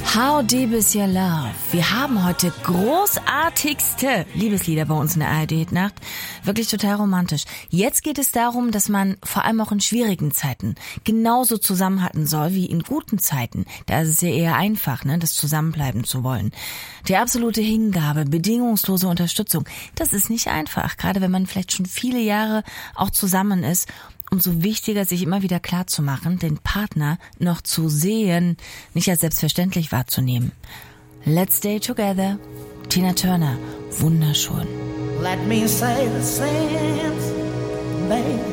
How Deep Is Your Love? Wir haben heute großartigste Liebeslieder bei uns in der ARD-Nacht. Wirklich total romantisch. Jetzt geht es darum, dass man vor allem auch in schwierigen Zeiten genauso zusammenhalten soll wie in guten Zeiten. Da ist es ja eher einfach, das Zusammenbleiben zu wollen. Die absolute Hingabe, bedingungslose Unterstützung, das ist nicht einfach. Gerade wenn man vielleicht schon viele Jahre auch zusammen ist. Umso wichtiger, sich immer wieder klarzumachen, den Partner noch zu sehen, nicht als selbstverständlich wahrzunehmen. Let's Stay Together. Tina Turner. Wunderschön. Let me say the same, baby.